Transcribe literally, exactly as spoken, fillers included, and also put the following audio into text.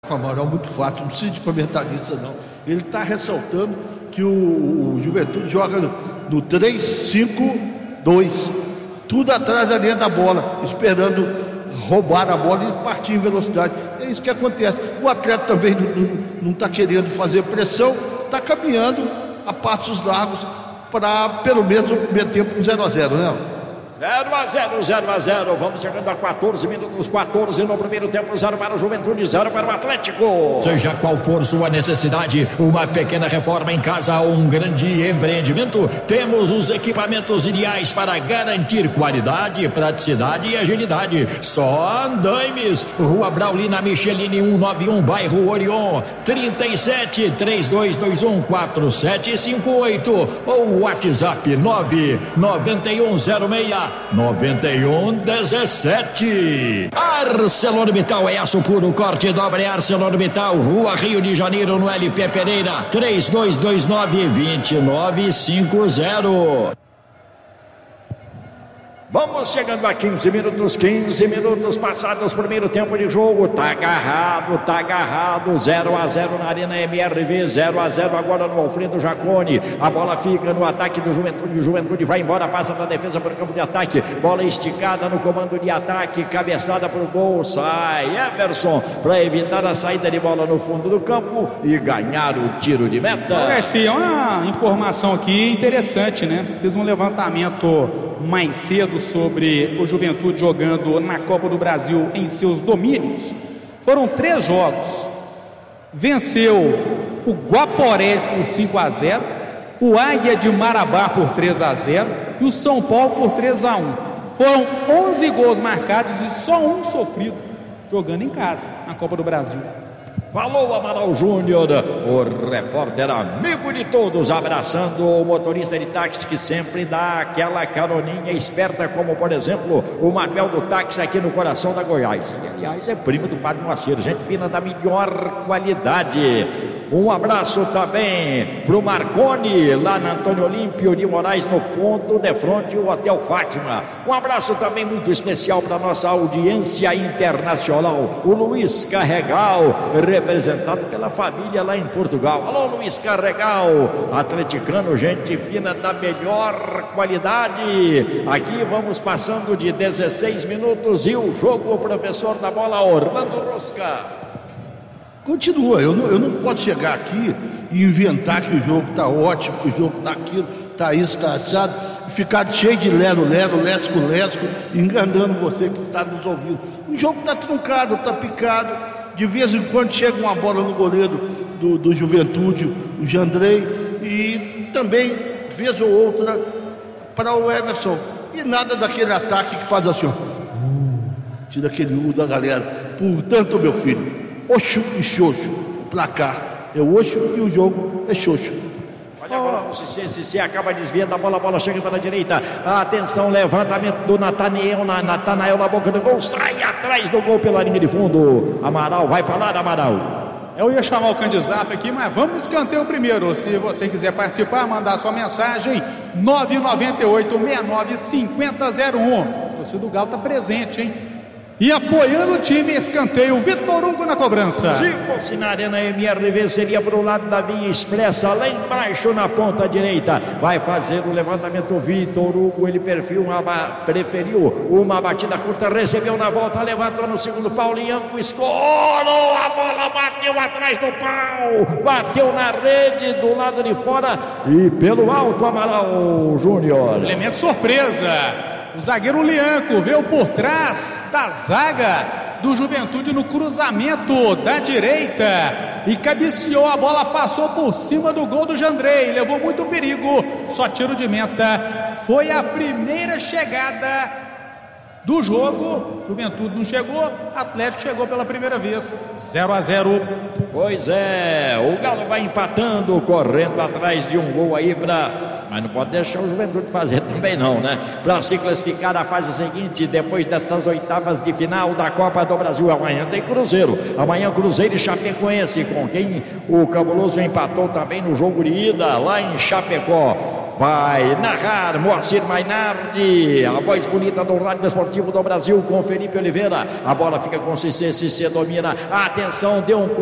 Com o Amaral muito fácil, não precisa de comentarista não. Ele está ressaltando que o, o Juventude joga no, no três cinco dois, tudo atrás da linha da bola, esperando roubar a bola e partir em velocidade. É isso que acontece. O atleta também não está querendo fazer pressão, está caminhando a passos largos para pelo menos o primeiro tempo zero a zero, né? zero a zero, zero a zero, vamos chegando a quatorze minutos, quatorze no primeiro tempo, zero para o Juventude, zero para o Atlético. Seja qual for sua necessidade, uma pequena reforma em casa ou um grande empreendimento, temos os equipamentos ideais para garantir qualidade, praticidade e agilidade. Só Andaimes, Rua Braulina Michelini cento e noventa e um, bairro Orion, trinta e sete, três dois dois um, quatro sete cinco oito ou WhatsApp nove nove um zero seis noventa e um dezessete. ArcelorMittal é aço puro, corte e dobra. ArcelorMittal, Rua Rio de Janeiro, no L P Pereira, três dois dois nove, dois nove cinco zero. Vamos chegando a quinze minutos, quinze minutos passados, primeiro tempo de jogo, tá agarrado, tá agarrado, zero a zero na Arena M R V, zero a zero agora no Alfredo Jaconi, a bola fica no ataque do Juventude, o Juventude vai embora, passa da defesa para o campo de ataque, bola esticada no comando de ataque, cabeçada para o gol, sai Everson para evitar a saída de bola no fundo do campo e ganhar o tiro de meta. É, sim, é uma informação aqui interessante, né? Fiz um levantamento mais cedo sobre o Juventude jogando na Copa do Brasil em seus domínios. Foram três jogos. Venceu o Guaporé por cinco a zero, o Águia de Marabá por três a zero e o São Paulo por três a um. Foram onze gols marcados e só um sofrido jogando em casa na Copa do Brasil. Falou Amaral Júnior, o repórter amigo de todos, abraçando o motorista de táxi que sempre dá aquela caroninha esperta, como por exemplo o Manuel do táxi aqui no coração da Goiás. E, aliás, é primo do Padre Moacir, gente fina da melhor qualidade. Um abraço também pro Marconi, lá na Antônio Olímpio de Moraes, no ponto de frente o Hotel Fátima. Um abraço também muito especial para nossa audiência internacional, o Luiz Carregal, representado pela família lá em Portugal. Alô, Luiz Carregal, atleticano, gente fina da melhor qualidade. Aqui vamos passando de dezesseis minutos e o jogo, o professor da bola, Orlando Rosca. Continua, eu não, eu não posso chegar aqui e inventar que o jogo está ótimo, que o jogo está aquilo, está isso, está assado, e ficar cheio de lero-lero, lesco-lesco, enganando você que está nos ouvindo. O jogo está truncado, está picado, de vez em quando chega uma bola no goleiro do, do Juventude, o Jandrei, e também, vez ou outra, para o Everson. E nada daquele ataque que faz assim, ó, uh, tira aquele U da galera. Portanto, meu filho, Oxo e Xoxo, o placar é o Oxo e o jogo é Xoxo. Olha agora o Cicê, Cicê acaba desviando a bola, a bola chega para a direita, atenção, levantamento do Natanael, na, Natanael na boca do gol, sai atrás do gol pela linha de fundo. Amaral, vai falar, Amaral. Eu ia chamar o candidato aqui, mas vamos escanteio primeiro. Se você quiser participar, mandar sua mensagem nove nove oito, seis nove cinco zero zero um. O torcedor do Galo está presente, hein? E apoiando o time, escanteio, Vitor Hugo na cobrança. Se fosse na Arena M R V, seria para o lado da via expressa, lá embaixo na ponta direita. Vai fazer o levantamento Vitor Hugo, ele perfil uma, preferiu uma batida curta, recebeu na volta, levantou no segundo pau, Lianco escorou, a bola bateu atrás do pau, bateu na rede do lado de fora e pelo alto, Amaral Júnior. Elemento surpresa. O zagueiro Lianco veio por trás da zaga do Juventude no cruzamento da direita e cabeceou, a bola passou por cima do gol do Jandrei, levou muito perigo, só tiro de meta. Foi a primeira chegada do jogo, Juventude não chegou, Atlético chegou pela primeira vez, zero a zero. Pois é, o Galo vai empatando, correndo atrás de um gol aí para... Mas não pode deixar o Juventude fazer também não, né? Para se classificar na fase seguinte, depois dessas oitavas de final da Copa do Brasil. Amanhã tem Cruzeiro, amanhã Cruzeiro e Chapecoense, com quem o Cabuloso empatou também no jogo de ida lá em Chapecó. Vai narrar Moacir Mainardi, a voz bonita do Rádio Esportivo do Brasil com Felipe Oliveira. A bola fica com C C, C C domina. Atenção, deu um